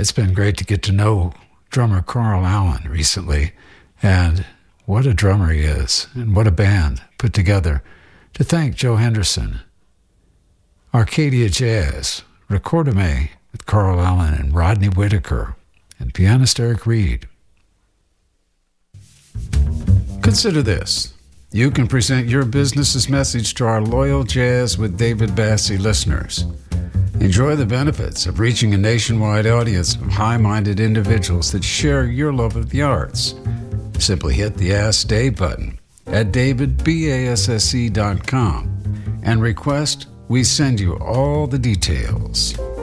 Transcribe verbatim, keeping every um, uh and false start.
It's been great to get to know drummer Carl Allen recently, and what a drummer he is, and what a band put together. To thank Joe Henderson, Arcadia Jazz, Recorder-Me with Carl Allen and Rodney Whitaker, and pianist Eric Reed. Consider this. You can present your business's message to our loyal Jazz with David Bassie listeners. Enjoy the benefits of reaching a nationwide audience of high-minded individuals that share your love of the arts. Simply hit the Ask Dave button at david basse dot com and request we send you all the details.